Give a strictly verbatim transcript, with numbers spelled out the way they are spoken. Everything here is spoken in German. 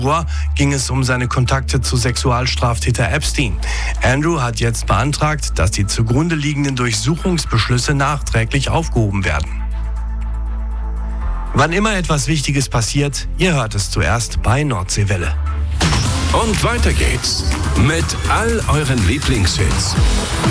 ging es um seine Kontakte zu Sexualstraftäter Epstein. Andrew hat jetzt beantragt, dass die zugrunde liegenden Durchsuchungsbeschlüsse nachträglich aufgehoben werden. Wann immer etwas Wichtiges passiert, ihr hört es zuerst bei Nordseewelle. Und weiter geht's mit all euren Lieblingshits.